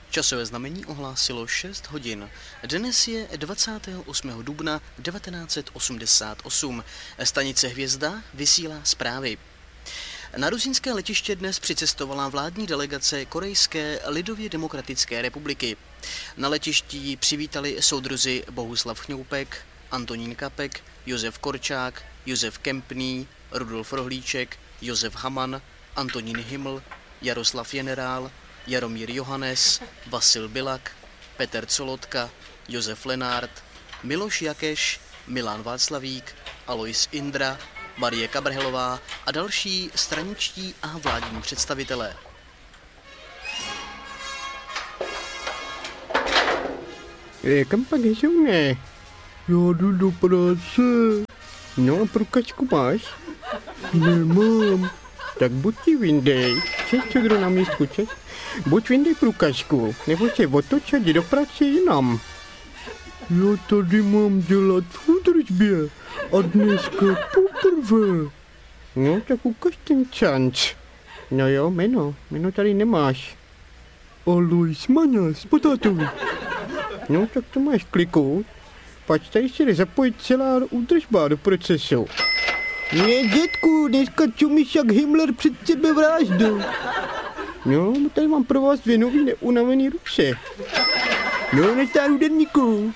Časové znamení ohlásilo 6 hodin. Dnes je 28. dubna 1988. Stanice Hvězda vysílá zprávy. Na rusínské letiště dnes přicestovala vládní delegace Korejské lidově demokratické republiky. Na letišti ji přivítali soudruzi Bohuslav Chňoupek, Antonín Kapek, Josef Korčák, Josef Kempný, Rudolf Rohlíček, Josef Haman, Antonín Himl, Jaroslav Generál, Jaromír Johannes, Vasil Bilak, Petr Colotka, Josef Lenárd, Miloš Jakeš, Milan Václavík, Alois Indra, Marie Kabrhelová a další straničtí a vládní představitelé. Kam pak jsou, ne? Já jdu do práce. No a průkačku máš? Nemám. Tak buď ti vyndej. Češ, co kdo na místku, češ? Buď vyndej průkačku, nebo se otoč a jdi do práce jinam. Já tady mám dělat v údržbě a dneska poprvé. No tak ukaž ten čanč. No jo, jméno tady nemáš. Alois Maňas, potátovi. No tak to máš kliknout. Pak tady si jde zapojit celá údržba do procesu. Ne, dětku, dneska čumíš jak Himmler před sebevraždou. No, tady mám pro vás 2 nový neunavený ruce. No, na stáru denníku.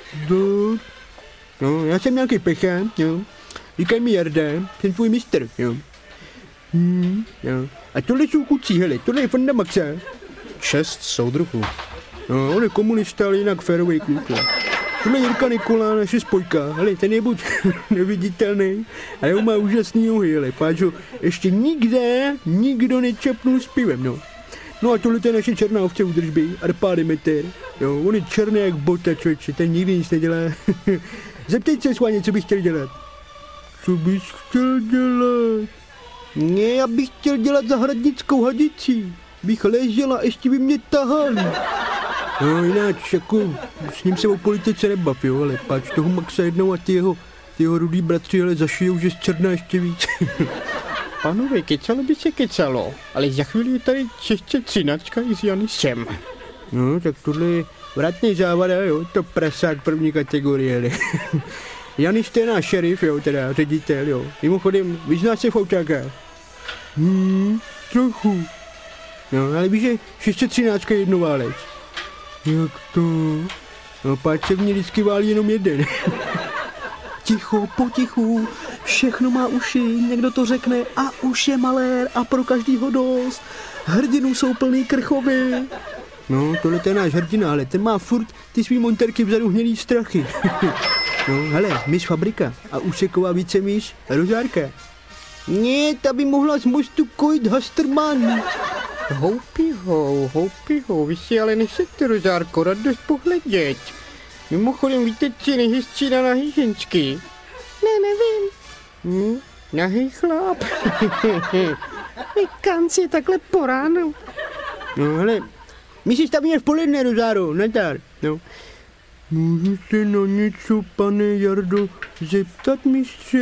No, já jsem nějaký pechán, jo. Říkaj mi Jarda, jsem tvůj mistr, jo. Jo. A tohle jsou kucí, hele, tohle je Fonda Maxa. 6 soudruhů. No, on je komunista, ale jinak férovej kluk, jo. Tohle je Jirka Nikola, naše spojka, hele, ten je buď neviditelný, ale on má úžasný nohy, hele, páč ho ještě nikdo nečapnul s pivem, no. No a tohle je naše černá ovce údržby, Arpá Demeter, jo, on je černý jak bota, člověče, ten nikdy nic nedělá. Zeptej se, Sváně, co bych chtěl dělat. Co bys chtěl dělat? Ne, já bych chtěl dělat zahradnickou hadici, bych ležel a ještě by mě tahal. No jináč, jako, s ním se o politice nebav, jo, ale páč toho Maxa jednou a ty jeho rudý bratři, ale zašijou, že zčerná ještě víc. Pánové, kecalo by se kecalo, ale za chvíli je tady čeště 13 i s Janisem. No, tak tohle je vratný závada, jo, to prasák první kategorie, ale. Janis to je náš šerif, jo, teda ředitel, jo. Mimochodem, vyznáš se v autákách? Trochu. No, ale víš, že 613 je jednoválec. Jak to? No, páč se v ní vždycky válí jenom jeden. Ticho, potichu, všechno má uši, někdo to řekne a už je malér a pro každýho dost. Hrdinů jsou plný krchovy. No, tohle je náš hrdina, ale ten má furt ty svý monterky vzadu hnědý strachy. No, hele, myš Fabrika a úseková vícemíš Rožárka. Ne, ta by mohla z mostu kojit Hasterman. Houpího, vy si ale nesete, Rožárko, radost pohledět. Mimochodem, víte, co je nejhezčí na nahý ženský? Ne, nevím. Nahý chlap. Vykanci je takhle po ránu. No, hele, my si stavíme v poledne, Rozáro, Natar, no. Můžu se na něco, pane Jardo, zeptat, mistře?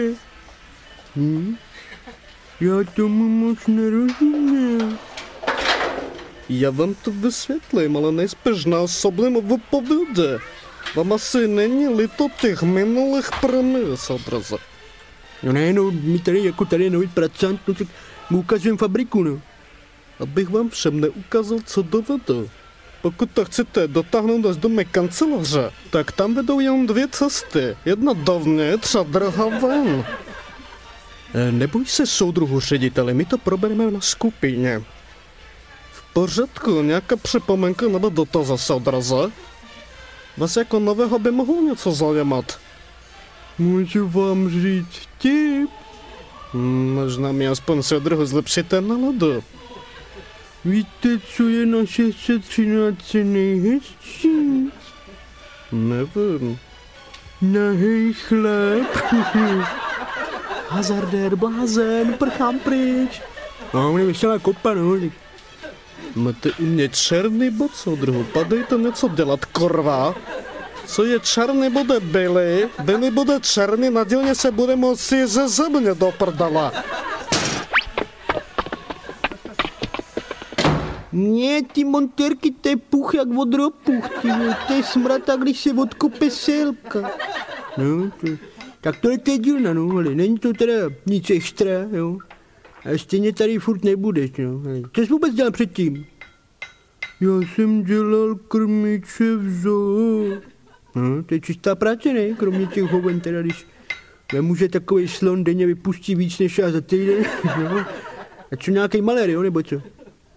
Já tomu moc nerozumím. Já vám to vysvětlím, ale nejspíš násobným vypovědě. Vám asi není líto těch minulých premií, soudruze. No ne, no, my tady jako tady je nový pracant, no tak mu ukazujeme fabriku, no. Abych vám všem neukázal, co dovedu. Pokud to chcete dotáhnout až do mé kanceláře, tak tam vedou jen 2 cesty. Jedna dovnitř a druhá ven. Neboj se, soudruhu řediteli, my to probereme na skupině. V pořádku, nějaká připomenka nebo dotazy, soudruze? Vás jako nového by mohlo něco zajímat. Můžu vám říct vtip? Možná mi aspoň soudruhu zlepšíte náladu. Víte, co je na 613 nejhezčí? Nevím. Nahej chlap. Hazardér, blázen, prchám pryč. No, on je veselá kopa, no. Máte u mě černý bod, soudruhu, padejte něco dělat, korva. Co je černý, bude bílý bude černý, nadělně se bude moci ze země do prdala. Ne, ty montérky, to je puch jak od ropuch, ty vole, to je smrata, když se odkope selka. No, tak tohle je dílna, no, ale není to teda nic extra, jo. A stejně tady furt nebudeš, no. Co jsi vůbec dělal předtím? Já jsem dělal krmiče v zoo. No, to je čistá práce, ne? Kromě těch hoven, teda když může takový slon denně vypustí víc než já za týden, no. A co nějaký malér, jo, nebo co?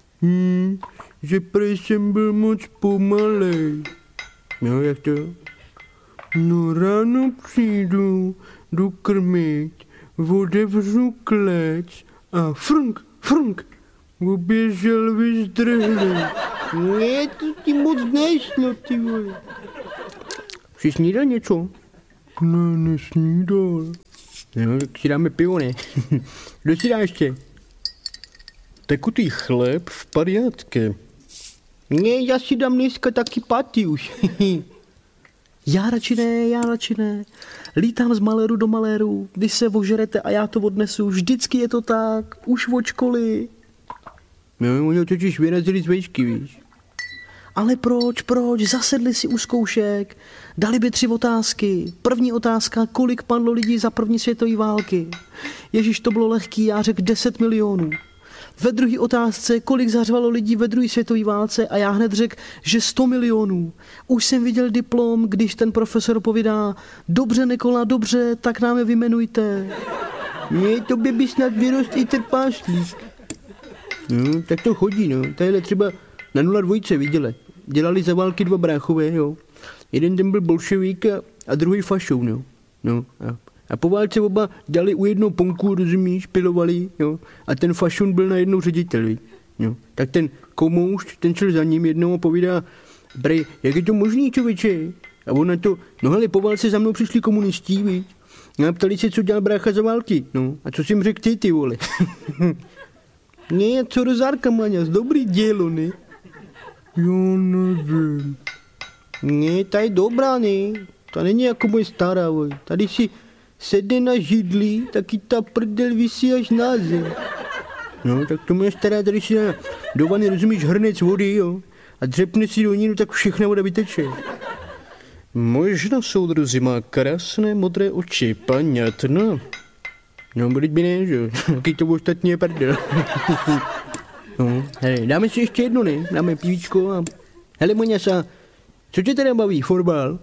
Že prej jsem byl moc pomalej. No, jak to? No, ráno přijdu, jdu krmit, otevřu klec a frnk, oběžel vyzdrhlý. Ne, to ti moc nešlo, ty vole. Jsi snídal něco? Ne, nesnídal. No, tak si dáme pivo, ne? Kdo si dá ještě? Tekutý chléb v pariátke. Ne, já si dám dneska taky paty už. Já radši ne. Lítám z maléru do maléru, když se ožerete a já to odnesu. Vždycky je to tak, už od školy. No, oni totiž vyrazili z vejšky, víš. Ale proč? Zasedli si u zkoušek, dali by 3 otázky. První otázka, kolik padlo lidí za první světové války. Ježíš, to bylo lehký, já řekl 10 milionů. Ve druhé otázce, kolik zařvalo lidí ve druhé světové válce a já hned řekl, že 100 milionů. Už jsem viděl diplom, když ten profesor povídá, dobře Nikola, dobře, tak nám je vyjmenujte. Ne, tobě by snad vyrost i trpášlík. No, tak to chodí, no. Tadyhle třeba na 02 viděli. Dělali za války 2 bráchové, jo. Jeden ten byl bolševík a druhý fašou, no. No, a po válce oba dali u jednoho ponku, rozumíš, pilovali, jo. A ten fašun byl najednou ředitel, jo. Tak ten komoušť, ten šel za ním jednou a povídá, brej, jak je to možný, člověče? A on na to, no hele, po válce za mnou přišli komunistí, víš. A ptali se, co dělal brácha za války, no. A co jsi jim řekl ty vole? Ne, co rozárka, Maňas, dobrý dělo, ne? Jo, nevím. Ne, ta je dobrá, ne? Ta není jako moje stará, voj. Tady si sedne na židli, taky ta prdel visí až na zem. No, tak to moje stará tady si dá do vany, rozumíš, hrnec vody, jo? A dřepne si do ní, no tak všechna voda vyteče. Moje žena, soudruzi, má krásné modré oči, paňatno. No, byť by ne, že? Taky to ostatně je prdel. No, hele, dáme si ještě jedno, ne? Dáme pívíčko a... Hele, Moňasa, co tě teda baví, fotbal?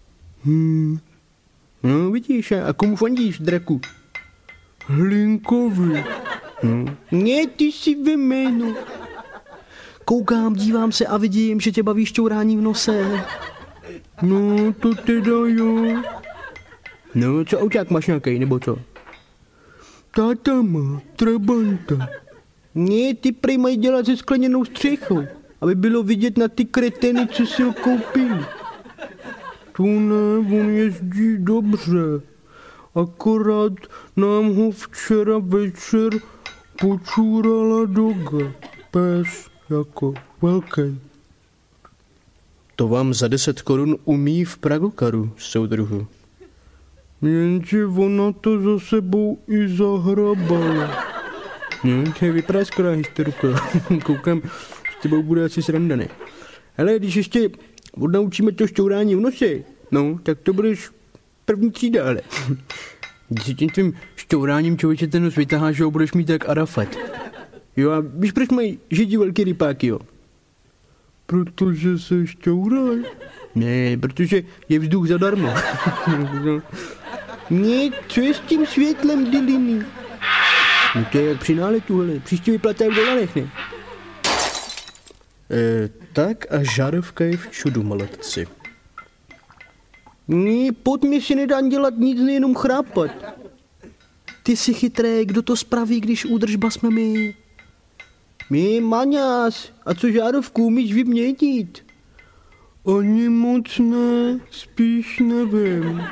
No, vidíš, a komu fandíš, draku? Hlinkovi. Ne, ty jsi ve jménu. Koukám, dívám se a vidím, že tě baví šťourání v nose. No, to teda jo. No, co auták máš nějaký, nebo co? Táta má trabanta. Ne, ty prej mají dělat se skleněnou střechou, aby bylo vidět na ty kreteny, co si ho koupili. Tu ne, on jezdí dobře. Akorát nám ho včera večer počůrala doga. Pes jako velký. To vám za 10 korun umí v Pragokaru, soudruhu. Jenže ona to za sebou i zahrabala. To je vyprásklá historka. Koukám, s tebou bude asi sranda, ne? Hele, když ještě odnaučíme to šťourání v nose, no, tak to budeš první třída, ale. Když si tím tvým šťouráním, člověče, ten nos vytaháš, že ho budeš mít tak Arafat. Jo, a víš, proč mají Židi velký rypáky, jo? Protože se šťouraj. Ne, protože je vzduch zadarmo. Ne, co je s tím světlem, Diliny? No to je jak při náletu, hele. Příště vyplataj v dolarech, ne? Tak a žárovka je v čudu, maletci. Ne, pod mě si nedá dělat nic, nejenom chrápat. Ty jsi chytrý, kdo to spraví, když údržba jsme my? My, Maňas, a co žárovku umíš vyměnit? Ani moc ne, spíš nevím.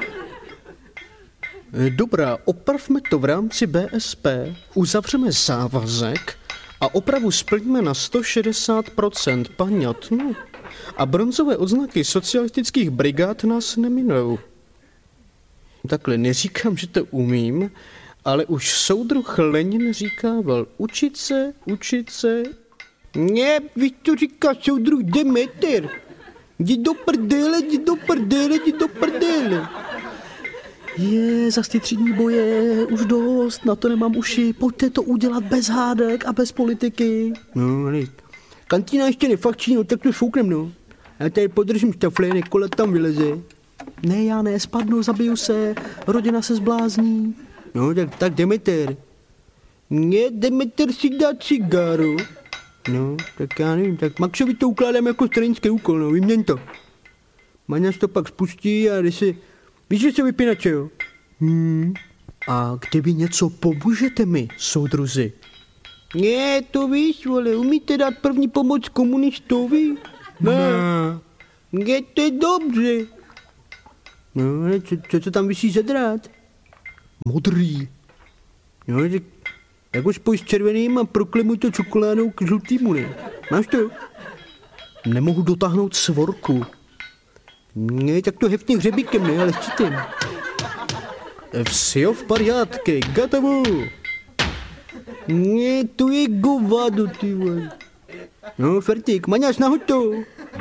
Dobrá, opravme to v rámci BSP, uzavřeme závazek a opravu splníme na 160%, paňatno. A bronzové odznaky socialistických brigád nás neminou. Takhle, neříkám, že to umím, ale už soudruh Lenin říkával, učit se, Ne, víš, co říká soudruh Demeter? Jdi do prdele, jdi do prdele, jdi do prdele. Je, zas ty třídní boje, už dost, na to nemám uši, pojďte to udělat bez hádek a bez politiky. No, ale kantýna ještě nefakční, no tak to šouknem, no. Já tady podržím štafle, Nikola tam vyleze. Ne, já ne, spadnu, zabiju se, rodina se zblázní. No, tak Demeter. Ne, Demeter si dá cigáru. No, tak já nevím, tak Maxovi to ukládám jako stranický úkol, no, vyměň to. Maňaš to pak spustí a když se... Víš, že se vypínače, jo? A kdyby něco pomůžete mi, soudruzi? Ne, to víš, vole, umíte dát první pomoc komunistovi? Ne. Ne, to je dobře. No, ale co tam vysí za drát? Modrý. No, tak ho spoj s červeným a proklemu to čokoládou k žlutýmu, ne? Máš to? Nemohu dotáhnout svorku. Ne, tak to heftně hřebíkem, ne, ale s čitem. Всё в порядке, готово. Ne, to je govado, ty vole. No, fertik, Maňáš, nahoď to.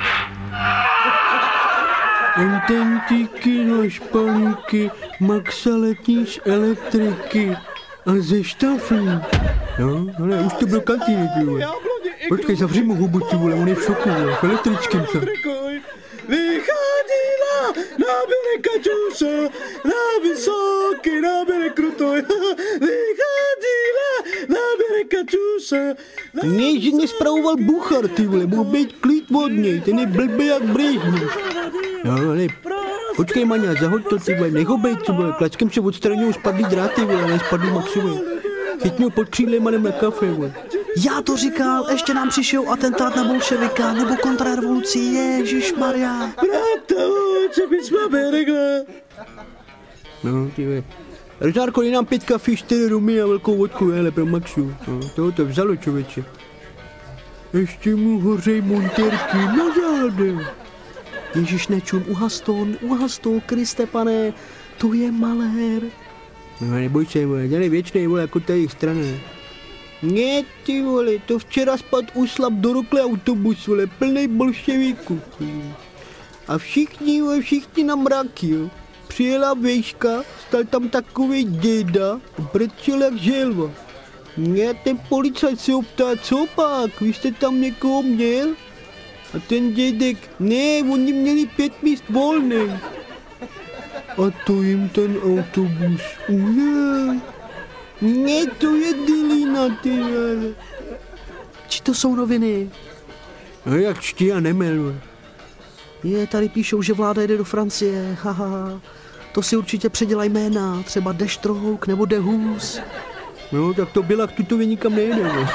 Antentíky na špalíky, Maxa letí z elektriky a ze štaflí. No, ale už to byl kantýny, ty vole. Počkej, zavři mu hubu, ty vole, on je v šoku, vole, v elektrickým se. Vycházela, nabere kačuša, na vysoký, nabere krutoj. Vycházela, nabere kačuša. Ne, že nespravoval Buchar, ty vole, mohl být klid od něj, ten je blbý jak Brežněv. No, ale počkej, Maňa, zahoď to, ty vole, nech ho bejt, ty vole, klačkem se odstraňují spadlý dráty, vole, ne spadlý Maxovi. Chytni ho pod křídlem a jdem na kafe, vole. Já to říkal, ještě nám přišel atentát na bolševika nebo kontrarevoluci, ježišmarja. Brata, co bys máme regla? No, ty vole. Rožárko, je nám 5 kafe, 4 rumy a velkou vodku, hele, pro Maxu. No, toho to vzalo, člověče. Ještě mu hořej monterky na zádech. Ježiš, nečum, uhas to, Kriste pane, to je malér. No, neboj se, vole, ten je věčnej, vole, jako ta jejich strana. Ne, ty vole, to včera spad uslap do rokle autobus, vole, plnej bolševíků. A všichni na mraky, jo. Přijela vejška, stal tam takovej děda, brečel jak želva. Ne, ten policajt se optá, co pak, vy jste tam někoho měl? A ten dědek, ne, oni měli 5 míst volných. A to jim ten autobus ujel. Ne, to je dilina, ty vole. Či to jsou noviny? No jak čtí a nemel. Je, tady píšou, že vláda jede do Francie, haha. To si určitě předělaj jména, třeba Deštrouk nebo Dehus. No, tak to Bilak tutově nikam nejde, ne?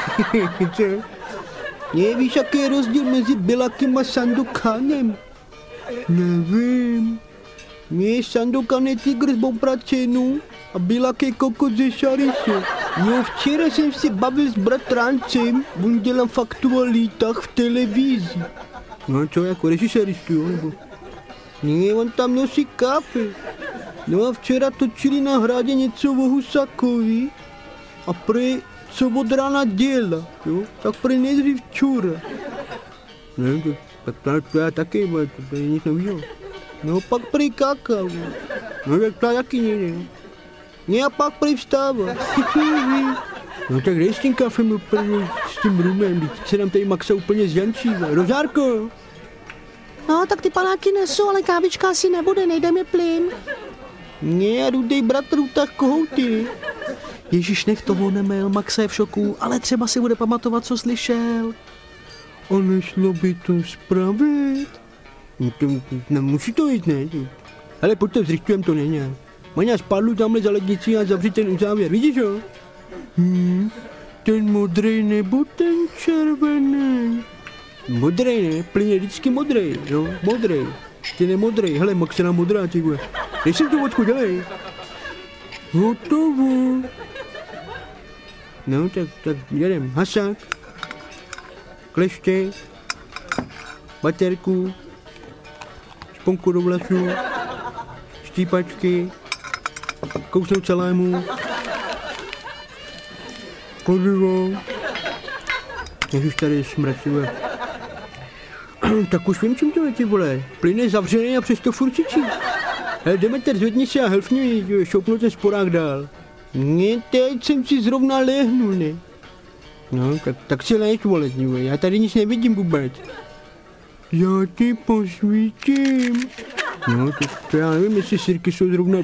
Ne, víš, jaký je rozdíl mezi Bilakem a Sandokanem? Nevím. Ne, Sandokan je tygr z Bobračenu a Bilak je kokot ze Šariše. Jo, včera jsem si bavil s bratrancem, on dělal v aktualitách v televizi. No čo, jako režiséristu, jo, nebo? Ne, on tam nosí kafe. No a včera točili na Hradě něco o Husakovi a prej, co od rána děla, jo, tak prej nejdřív čura. Ne, tak to já taky, to je nic novýho. No pak prej kakao, no tak to taky nejde. Ne a pak prej vstává. No tak dej s tím kafem úplně s tím rumem, teď se nám tady Maxa úplně zjančí. Rožárko! No, tak ty panáky nesu, ale kávička asi nebude, nejde mi plyn. Ne, rudej bratr utah kohouty. Ježíš, nech toho nemel, Maxa je v šoku, ale třeba si bude pamatovat, co slyšel. A nešlo by to spravit? No, musí to jít, ne? Ale pojďte, zrychtujem to, ne? Maňa, spadlu tamhle za lednici a zavři ten uzávěr, vidíš ho? Ten modrej nebo ten červený? Modrej, ne? Plyn je vždycky modrej, jo? Modrej. Ten je modrej, hele, Maxena modrá, ty vole. Dej si tu vodku, dělej. Hotovo. No, tak jedem. Hasák. Kleště. Baterku. Šponku do vlasů. Štípačky. Kousnout salámu. Kladivo. Ježiš, tady smrť, vole. Tak už vím, čím to je, ty vole. Plyn je zavřený a přesto furt čičí. Hele, Demeter, zvedni se a helfni mi, šoupnu ten sporák dál. Ne, teď jsem si zrovna lehnul, ne. No, tak si lež, vole, já tady nic nevidím vůbec. Já ti posvítím. No, to já nevím, jestli sirky jsou zrovna...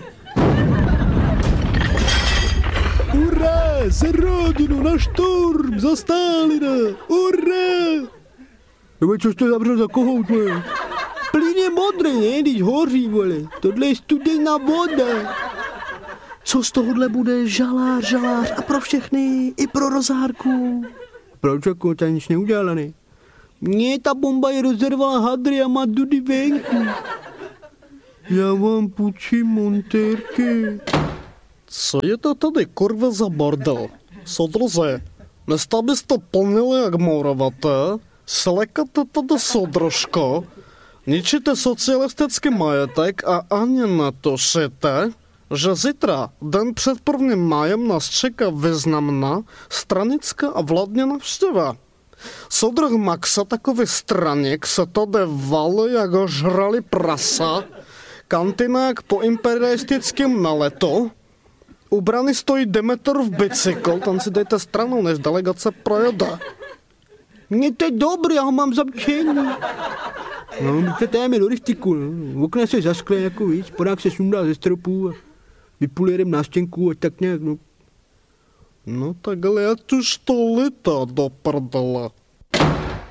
Hurá, za rodinu, na šturm, za Stalina, hurá! Nebo což to zavřel za kohout, vole? Plyn je modrý, ne, když hoří, vole. Tohle je studená voda. Co z tohohle bude žalář a pro všechny, i pro Rozárku. Proč, jako, ta nic neudělala, ne? Ne, ta bomba je rozervala hadry a má dudy venku. Já vám půjčím montérky. Co je to tady, kurva, za bordel? Soudruze, místo byste plnili jak mouravaté, slekate tady soudružko, ničíte socialistický majetek a ani netušíte, že zítra, den před 1. májem, nás čeká významná stranická a vládní návštěva. Soudruh Maxa, takový straník, se tady valí, jak ho žrali prasa, kantina jak po imperialistickém naletu, u brany stojí Demeterův bicykl, tam si dejte stranou, než delegace projede. Mně to je dobrý, já ho mám zamčený. No, to je do rychtiku, no. Okna se zaskle jako víc, podák se sundá ze stropu a vypulírem na stěnku a tak nějak, no. No tak ale já už to lítá do prdele.